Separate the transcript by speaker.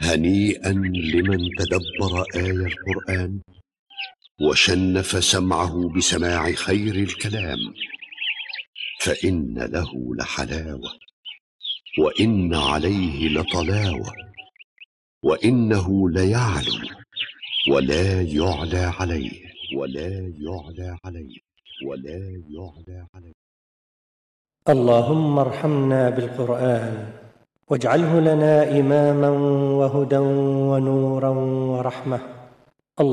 Speaker 1: هنيئا لمن تدبر آي القرآن وشنف سمعه بسماع خير الكلام، فإن له لحلاوة وإن عليه لطلاوة، وإنه ليعلو ولا يعلى عليه، ولا يعلى عليه، ولا يعلى عليه.
Speaker 2: اللهم ارحمنا بالقرآن واجعله لنا إماما وهدى ونورا ورحمة.